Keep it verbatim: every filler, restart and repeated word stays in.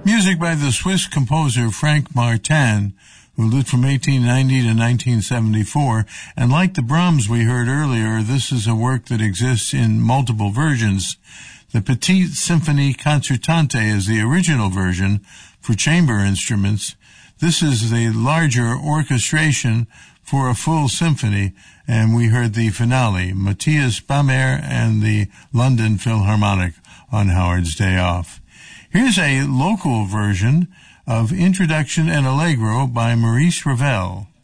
Music by the Swiss composer Frank Martin, who lived from eighteen ninety to nineteen seventy-four, and like the Brahms we heard earlier, this is a work that exists in multiple versions. The Petite Symphonie Concertante is the original version for chamber instruments. This is the larger orchestration for a full symphony, and we heard the finale, Matthias Bamert and the London Philharmonic on Howard's Day Off. Here's a local version of Introduction and Allegro by Maurice Ravel.